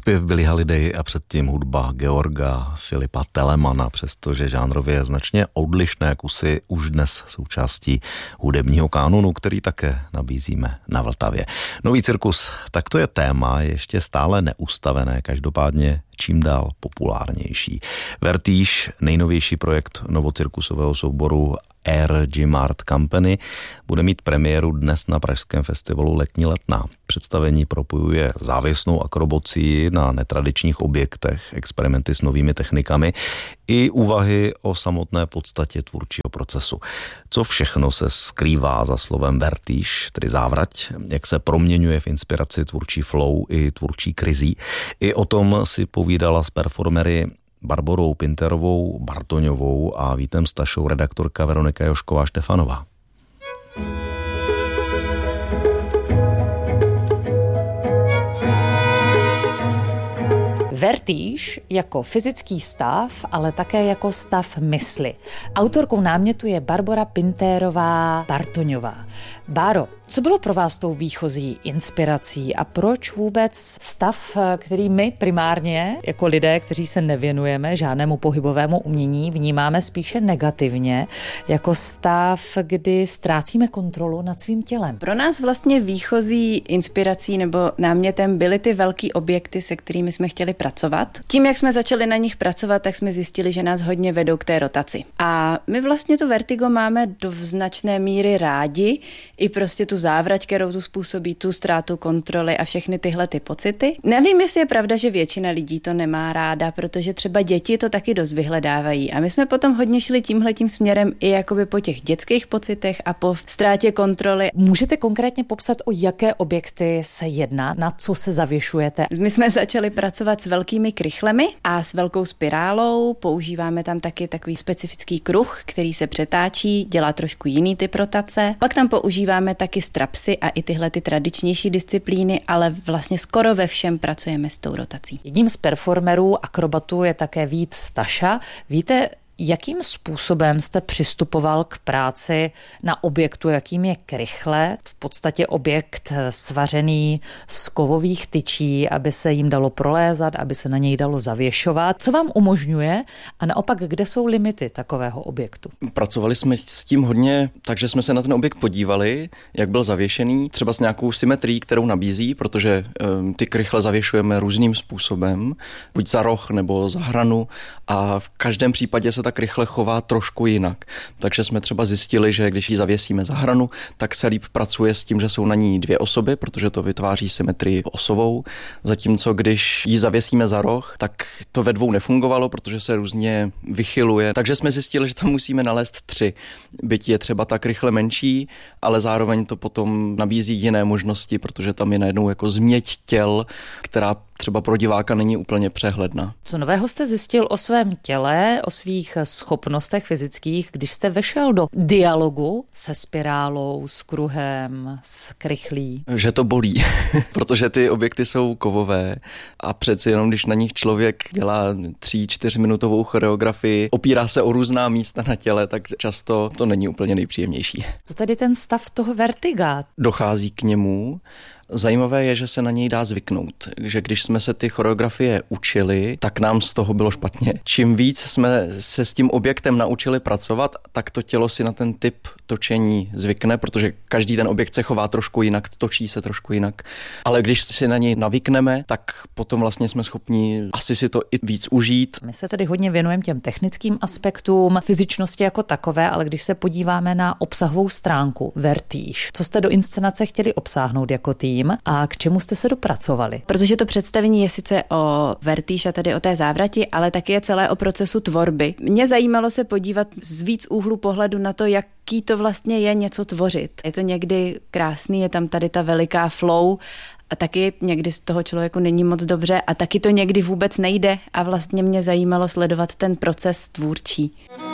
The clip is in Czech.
Zpěv Billie Holiday a předtím hudba Georga Filipa Telemana, přestože žánrově značně odlišné kusy už dnes součástí hudebního kánonu, který také nabízíme na Vltavě. Nový cirkus, tak to je téma, ještě stále neustavené, každopádně čím dál populárnější. Vertíž, nejnovější projekt novocirkusového souboru Air Gimart Company, bude mít premiéru dnes na pražském festivalu Letní letná. Představení propojuje závěsnou akrobacii na netradičních objektech, experimenty s novými technikami i úvahy o samotné podstatě tvůrčího procesu. Co všechno se skrývá za slovem vertíž, tedy závrať, jak se proměňuje v inspiraci tvůrčí flow i tvůrčí krizí. I o tom si povídala s performery Barborou Pinterovou, Bartoňovou a Vítem Stašou redaktorka Veronika Jošková-Štefanová. Vertíž jako fyzický stav, ale také jako stav mysli. Autorkou námětu je Barbora Pintérová Bartoňová. Báro, co bylo pro vás tou výchozí inspirací a proč vůbec stav, který my primárně jako lidé, kteří se nevěnujeme žádnému pohybovému umění, vnímáme spíše negativně, jako stav, kdy ztrácíme kontrolu nad svým tělem? Pro nás vlastně výchozí inspirací nebo námětem byly ty velký objekty, se kterými jsme chtěli pracovat. Tím, jak jsme začali na nich pracovat, tak jsme zjistili, že nás hodně vedou k té rotaci. A my vlastně to vertigo máme do značné míry rádi, i prostě tu závrať, kterou tu způsobí, tu ztrátu kontroly a všechny tyhle ty pocity. Nevím, jestli je pravda, že většina lidí to nemá ráda, protože třeba děti to taky dost vyhledávají. A my jsme potom hodně šli tímhletím směrem i jakoby po těch dětských pocitech a po ztrátě kontroly. Můžete konkrétně popsat, o jaké objekty se jedná, na co se zavěšujete? My jsme začali pracovat s velkými krychlemi a s velkou spirálou. Používáme tam taky takový specifický kruh, který se přetáčí, dělá trošku jiný typ rotace. Pak tam používáme taky strapsy a i tyhle ty tradičnější disciplíny, ale vlastně skoro ve všem pracujeme s tou rotací. Jedním z performerů, akrobatů je také Vít Staša. Víte, jakým způsobem jste přistupoval k práci na objektu, jakým je krychle, v podstatě objekt svařený z kovových tyčí, aby se jim dalo prolézat, aby se na něj dalo zavěšovat. Co vám umožňuje a naopak, kde jsou limity takového objektu? Pracovali jsme s tím hodně, takže jsme se na ten objekt podívali, jak byl zavěšený, třeba s nějakou symetrií, kterou nabízí, protože ty krychle zavěšujeme různým způsobem, buď za roh nebo za hranu a v každém případě se tak rychle chová trošku jinak. Takže jsme třeba zjistili, že když ji zavěsíme za hranu, tak se líp pracuje s tím, že jsou na ní dvě osoby, protože to vytváří symetrii osovou. Zatímco když ji zavěsíme za roh, tak to ve dvou nefungovalo, protože se různě vychyluje. Takže jsme zjistili, že tam musíme nalézt 3. Byť je třeba tak rychle menší, ale zároveň to potom nabízí jiné možnosti, protože tam je najednou jako změť těl, která třeba pro diváka není úplně přehledná. Co nového jste zjistil o svém těle, o svých schopnostech fyzických, když jste vešel do dialogu se spirálou, s kruhem, s krychlí? Že to bolí, protože ty objekty jsou kovové a přeci jenom, když na nich člověk dělá 3-4 minutovou choreografii, opírá se o různá místa na těle, tak často to není úplně nejpříjemnější. Co tedy ten stav toho vertiga? Dochází k němu. Zajímavé je, že se na něj dá zvyknout, že když jsme se ty choreografie učili, tak nám z toho bylo špatně. Čím víc jsme se s tím objektem naučili pracovat, tak to tělo si na ten typ točení zvykne, protože každý ten objekt se chová trošku jinak, točí se trošku jinak. Ale když si na něj navykneme, tak potom vlastně jsme schopni asi si to i víc užít. My se tedy hodně věnujeme těm technickým aspektům, fyzičnosti jako takové, ale když se podíváme na obsahovou stránku vertíž, co jste do inscenace chtěli obsáhnout jako tým a k čemu jste se dopracovali? Protože to představení je sice o vertíž a tedy o té závrati, ale taky je celé o procesu tvorby. Mě zajímalo se podívat z víc úhlu pohledu na to, jaký to vlastně je něco tvořit. Je to někdy krásný, je tam tady ta veliká flow a taky někdy z toho člověku není moc dobře a taky to někdy vůbec nejde a vlastně mě zajímalo sledovat ten proces tvůrčí.